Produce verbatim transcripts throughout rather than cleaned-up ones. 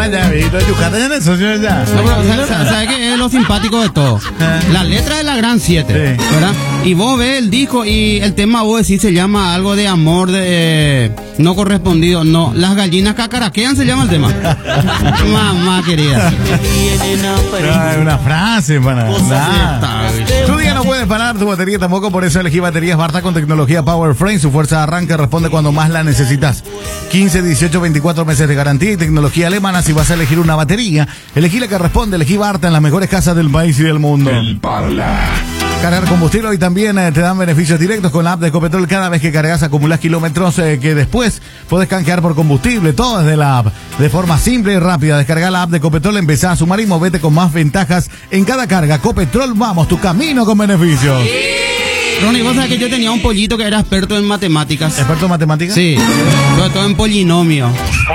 Yucatán ya, viejito. Yucatán ya no es socio ya. No, pero, ¿sabes, ¿sabes qué es lo simpático de todo? La letra de la Gran siete, sí. ¿verdad? Y vos ves el disco y el tema vos decís se llama algo de amor de eh, no correspondido. No, las gallinas cacaraquean se llama el tema. Mamá querida. No, es una frase para nada. Tu día no puede parar, tu batería tampoco, por eso elegí baterías Barta con tecnología Power Frame. Su fuerza de arranque responde cuando más la necesitas. quince, dieciocho, veinticuatro meses de garantía y tecnología alemana. Si vas a elegir una batería, elegí la que responde, elegí Barta en las mejores casas del país y del mundo. El Parla. Cargar combustible y también eh, te dan beneficios directos con la app de Ecopetrol. Cada vez que cargas acumulas kilómetros eh, que después puedes canjear por combustible. Todo desde la app. De forma simple y rápida. Descarga la app de Ecopetrol, empezá a sumar y movete con más ventajas en cada carga. Ecopetrol, vamos, tu camino con beneficios. Ronnie, vos sabés que yo tenía un pollito que era experto en matemáticas. ¿Experto en matemáticas? Sí, sobre todo en polinomio.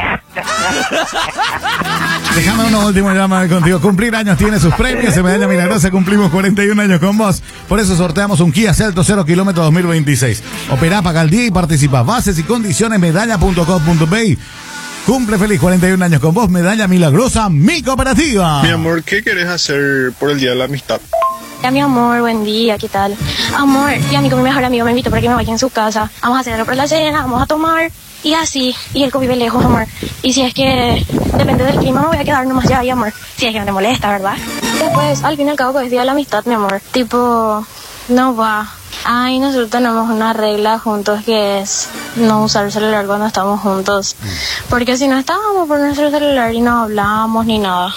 Déjame uno último llamado contigo. Cumplir años tiene sus premios. En Medalla Milagrosa cumplimos cuarenta y un años con vos. Por eso sorteamos un Kia Celto cero kilómetros dos mil veintiséis. Operá, paga el día y participa. Bases y condiciones medalla punto com punto pe. Cumple feliz cuarenta y un años con vos. Medalla Milagrosa, mi cooperativa. Mi amor, ¿qué querés hacer por el Día de la Amistad? Ya, mi amor, buen día, ¿qué tal? Amor, ya mi, mi mejor amigo me invitó para que me vaya en su casa. Vamos a hacer algo por la cena, vamos a tomar y así. Y él vive lejos, amor. Y si es que depende del clima, me voy a quedar nomás ya ahí, amor. Si es que no te molesta, ¿verdad? Después, al fin y al cabo, es Día de la Amistad, mi amor. Tipo, no va. Ay, nosotros tenemos una regla juntos que es no usar el celular cuando estamos juntos. Porque si no estábamos por nuestro celular y no hablábamos ni nada.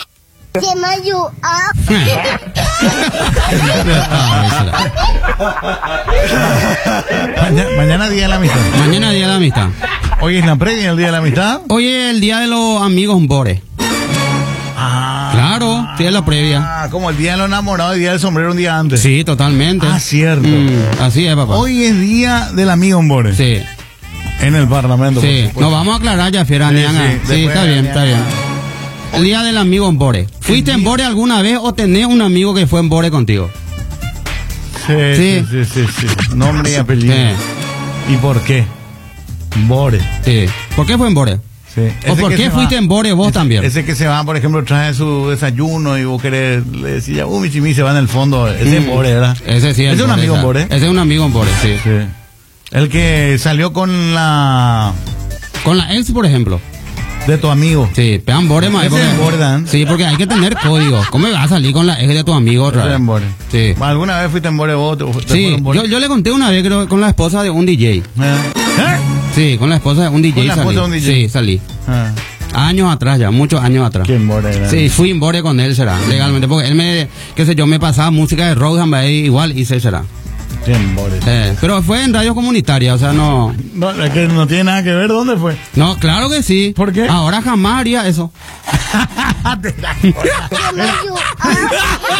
Mañana, mañana día de la amistad. Mañana día de la amistad. Hoy es la previa del día de la amistad. Hoy es el día de los amigos Bore. Ah, claro, día de la previa. Ah, como el día de los enamorados, el día del sombrero un día antes. Sí, totalmente. Ah, cierto. Mm, así es, papá. Hoy es día del amigo Bore. Sí. En el Parlamento. Sí, nos vamos a aclarar ya, Fiera. Sí, sí, sí, está bien, está bien. El día del amigo en Bore. ¿Fuiste en Bore alguna vez o tenés un amigo que fue en Bore contigo? Sí, sí, sí, sí, sí. Nombre y apellido. Sí. ¿Y por qué? Bore. Sí. ¿Por qué fue en Bore? Sí. ¿O por qué fuiste en Bore vos ese, también? Ese que se va, por ejemplo, trae su desayuno y vos querés, le decís, ya, uh, mi chimi se va en el fondo. Ese es mm. Bore, ¿verdad? Ese sí es. ¿Ese es un amigo en Bore? Ese es un amigo en Bore, sí. Sí. El que salió con la... Con la ex, por ejemplo. De tu amigo. Sí, pegan Bore, más. Ese es Bore, ¿dan? Sí, porque hay que tener código. ¿Cómo vas a salir con la ex de tu amigo otra vez? En Bore. Sí. ¿Alguna vez fuiste en Bore vos? Te, te sí, en Bore? Yo, yo le conté una vez, creo, con la esposa de un D J. ¿Eh? ¿Eh? Sí, con la esposa de un D J ¿Con la salí. esposa de un D J? Sí, salí. Ah. Años atrás ya, muchos años atrás. ¿Qué en Bore era? Sí, fui en Bore con él, será, legalmente, porque él me, qué sé yo, me pasaba música de rock, igual hice, será. Sí, en Bore. Eh, pero fue en radio comunitaria, o sea, no... No, es que no tiene nada que ver, ¿dónde fue? No, claro que sí. ¿Por qué? Ahora jamás haría eso.